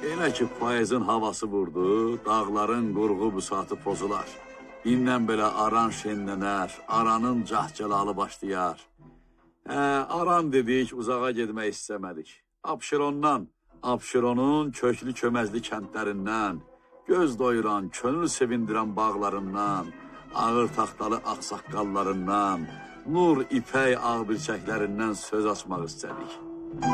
Elə ki, payızın havası vurdu, dağların qurğu büsatı pozular. İndən belə aran şenlənər, aranın cahcəlalı başlayar. Aran dedik, uzağa getmək istəmədik. Abşeronun köklü köməzli kəndlərindən, göz doyuran, könül sevindirən bağlarından, ağır taxtalı ağsaqqallarından, nur ipək ağbirçəklərindən söz açmaq istədik.